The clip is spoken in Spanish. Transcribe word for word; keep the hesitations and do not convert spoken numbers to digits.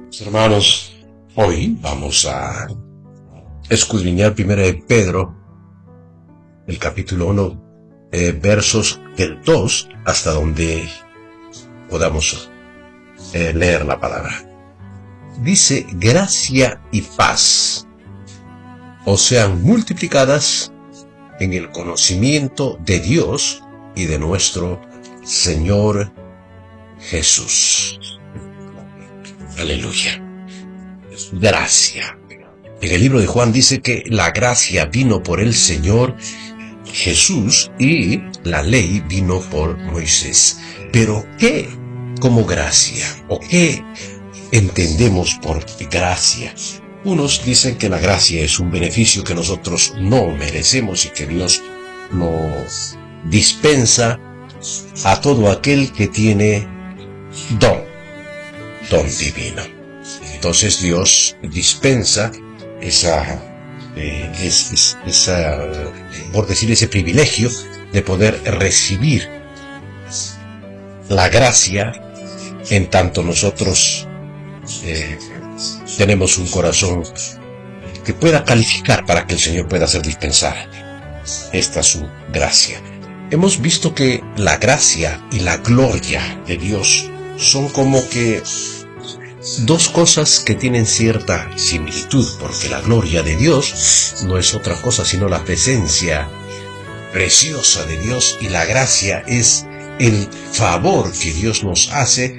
Hermanos, hoy vamos a escudriñar primero de Pedro, el capítulo uno, eh, versos del dos hasta donde podamos eh, leer la palabra. Dice: gracia y paz os sean multiplicadas en el conocimiento de Dios y de nuestro Señor Jesús. Aleluya. Gracia. En el libro de Juan dice que la gracia vino por el Señor Jesús y la ley vino por Moisés. Pero ¿qué como gracia? ¿O qué entendemos por gracia? Unos dicen que la gracia es un beneficio que nosotros no merecemos y que Dios nos dispensa a todo aquel que tiene don, don divino. Entonces Dios dispensa esa, eh, es, es, esa, por decir, ese privilegio de poder recibir la gracia en tanto nosotros eh, tenemos un corazón que pueda calificar para que el Señor pueda hacer dispensar esta su gracia. Hemos visto que la gracia y la gloria de Dios son como que dos cosas que tienen cierta similitud, porque la gloria de Dios no es otra cosa sino la presencia preciosa de Dios, y la gracia es el favor que Dios nos hace